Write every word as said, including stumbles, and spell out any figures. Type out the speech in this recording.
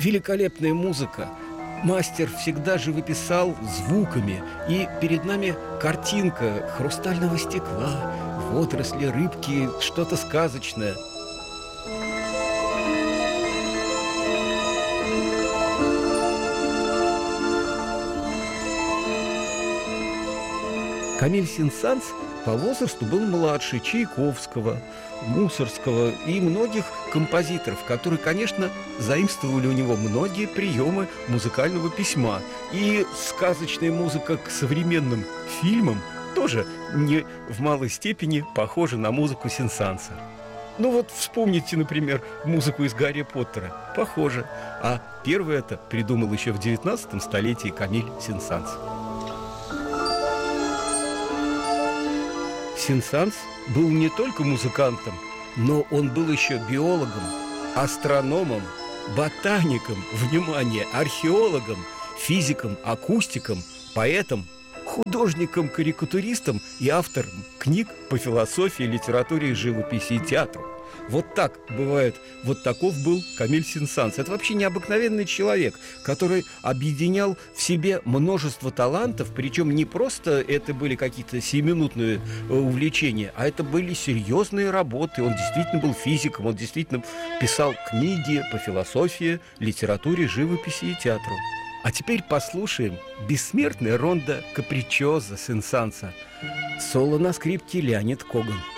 великолепная музыка. Мастер всегда живописал звуками, и перед нами картинка хрустального стекла, водоросли, рыбки, что-то сказочное. Камиль Сен-Санс по возрасту был младше Чайковского, Мусоргского и многих композиторов, которые, конечно, заимствовали у него многие приемы музыкального письма. И сказочная музыка к современным фильмам тоже не в малой степени похожа на музыку Сен-Санса. Ну вот вспомните, например, музыку из «Гарри Поттера. Похоже. А первый это придумал еще в девятнадцатом столетии Камиль Сен-Санс. Сен-Санс был не только музыкантом, но он был еще биологом, астрономом, ботаником, внимание, археологом, физиком, акустиком, поэтом, художником, карикатуристом и автором книг по философии, литературе, живописи и театру. Вот так бывает, вот таков был Камиль Сен-Санс. Это вообще необыкновенный человек, который объединял в себе множество талантов, причем не просто это были какие-то сиюминутные увлечения, а это были серьезные работы. Он действительно был физиком, он действительно писал книги по философии, литературе, живописи и театру. А теперь послушаем бессмертное рондо капричозо Сен-Санса. Соло на скрипке Леонид Коган.